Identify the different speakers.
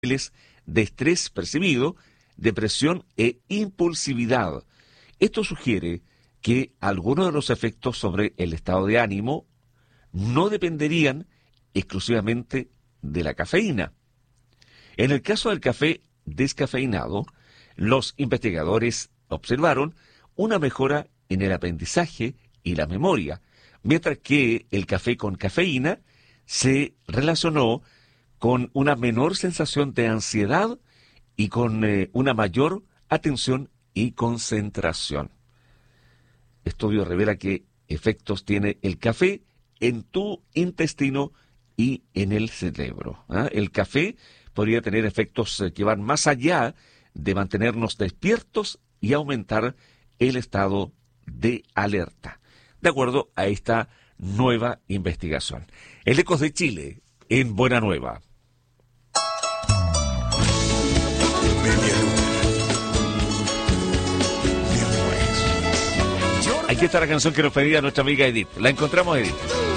Speaker 1: niveles de estrés percibido, depresión e impulsividad. Esto sugiere que algunos de los efectos sobre el estado de ánimo no dependerían exclusivamente de la cafeína. En el caso del café descafeinado, los investigadores observaron una mejora en el aprendizaje y la memoria, mientras que el café con cafeína se relacionó con una menor sensación de ansiedad y con una mayor atención y concentración. Estudio revela que efectos tiene el café en tu intestino y en el cerebro. El café podría tener efectos que van más allá de mantenernos despiertos y aumentar el estado de alerta, de acuerdo a esta nueva investigación. El Ecos de Chile, en Buena Nueva. Aquí está la canción que nos pedía nuestra amiga Edith. La encontramos, Edith.